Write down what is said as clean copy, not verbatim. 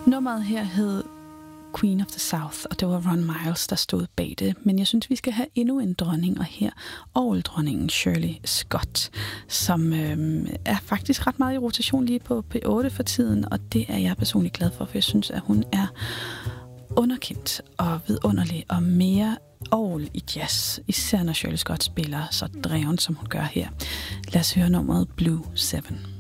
Nummeret her hed Queen of the South, og det var Ron Miles, der stod bag det. Men jeg synes, vi skal have endnu en dronning, og her orgeldronningen Shirley Scott, som er faktisk ret meget i rotation lige på P8 for tiden, og det er jeg personligt glad for jeg synes, at hun er underkendt og vidunderlig og mere orgel i jazz, især når Shirley Scott spiller så dreven, som hun gør her. Lad os høre nummeret Blue 7.